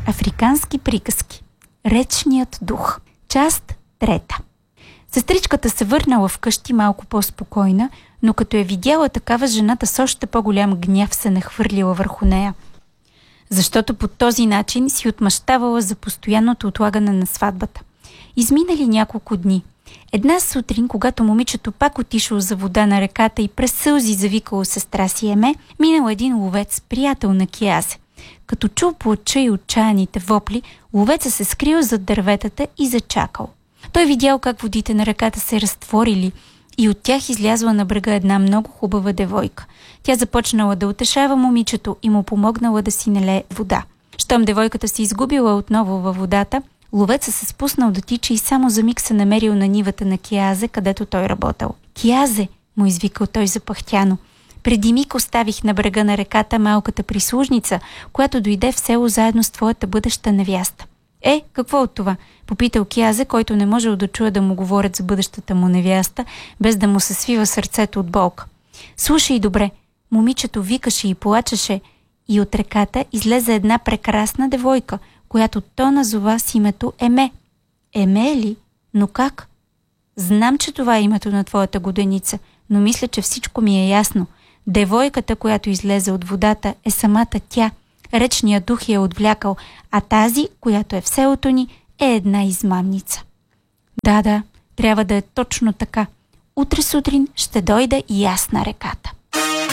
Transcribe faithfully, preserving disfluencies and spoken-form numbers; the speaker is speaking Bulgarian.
Африкански приказки. Речният дух. Част трета. Сестричката се върнала вкъщи малко по-спокойна, но като е видяла такава, жената с още по-голям гняв се нахвърлила върху нея. Защото по този начин си отмъщавала за постоянното отлагане на сватбата. Изминали няколко дни. Една сутрин, когато момичето пак отишло за вода на реката и през сълзи завикало сестра си Еме, минал един ловец, приятел на Кеазе. Като чул плача и отчаяните вопли, ловеца се скрил зад дърветата и зачакал. Той видял как водите на реката се разтворили и от тях излязла на брега една много хубава девойка. Тя започнала да утешава момичето и му помогнала да си налее вода. Щом девойката се изгубила отново във водата, ловецът се спуснал да тича и само за миг се намерил на нивата на Кеазе, където той работел. «Кеазе!» му извикал той запъхтяно. «Преди миг оставих на брега на реката малката прислужница, която дойде в село заедно с твоята бъдеща невяста». «Е, какво от това?» попитал Кеазе, който не можел да чуе да му говорят за бъдещата му невяста, без да му се свива сърцето от болка. «Слушай добре!» Момичето викаше и плачеше и от реката излезе една прекрасна девойка, която то назова с името Еме. «Еме ли? Но как?» «Знам, че това е името на твоята годеница, но мисля, че всичко ми е ясно. Девойката, която излезе от водата, е самата тя. Речният дух я е отвлякал, а тази, която е в селото ни, е една измамница». «Да, да, трябва да е точно така. Утре сутрин ще дойда и аз на реката».